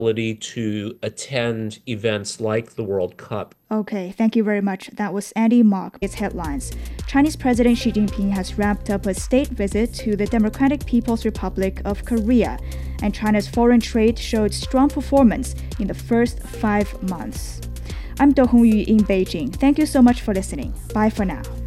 ability to attend events like the World Cup. Okay, thank you very much. That was Andy Mock. Its headlines. Chinese President Xi Jinping has wrapped up a state visit to the Democratic People's Republic of Korea, and China's foreign trade showed strong performance in the first 5 months. I'm Do Hongyu in Beijing. Thank you so much for listening. Bye for now.